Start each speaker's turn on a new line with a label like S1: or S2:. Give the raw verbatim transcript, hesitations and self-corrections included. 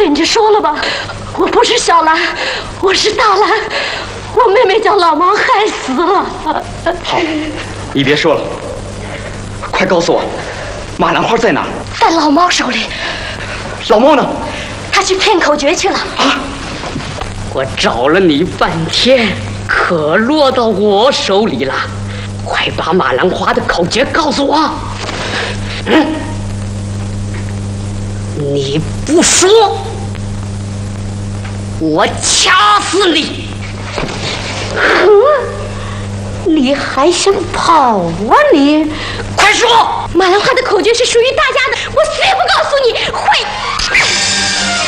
S1: 对你说了吧，我不是小兰，我是大兰，我妹妹叫老毛害死了。
S2: 好，你别说了，快告诉我，马兰花在哪儿？
S1: 在老猫手里。
S2: 老猫呢？
S1: 他去骗口诀去了。
S2: 啊！
S3: 我找了你半天，可落到我手里了。快把马兰花的口诀告诉我。嗯，你不说，我掐死你！
S1: 嗯，你还想跑啊你？
S3: 快说！
S1: 马兰花的口诀是属于大家的，我死也不告诉你。会。